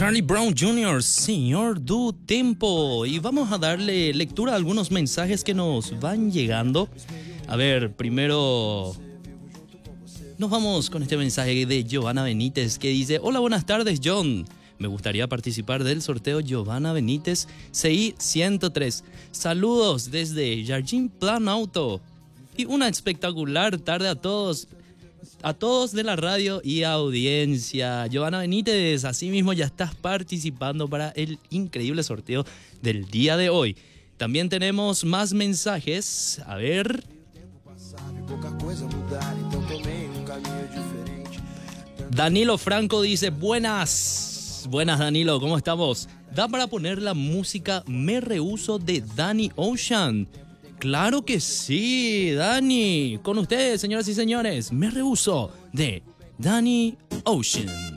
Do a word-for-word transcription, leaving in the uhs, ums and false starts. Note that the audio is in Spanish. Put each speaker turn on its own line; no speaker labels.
Charlie Brown junior, Señor du Tempo. Y vamos a darle lectura a algunos mensajes que nos van llegando. A ver, primero nos vamos con este mensaje de Giovanna Benítez que dice: hola, buenas tardes, John. Me gustaría participar del sorteo Giovanna Benítez C I ciento tres. Saludos desde Jardín Plan Auto. Y una espectacular tarde a todos. A todos de la radio y audiencia. Giovanna Benítez, así mismo ya estás participando para el increíble sorteo del día de hoy. También tenemos más mensajes. A ver. Danilo Franco dice: buenas. Buenas, Danilo, ¿cómo estamos? ¿Da para poner la música Me Rehuso de Danny Ocean? Claro que sí, Dani. Con ustedes, señoras y señores, Me Rehuso de Danny Ocean.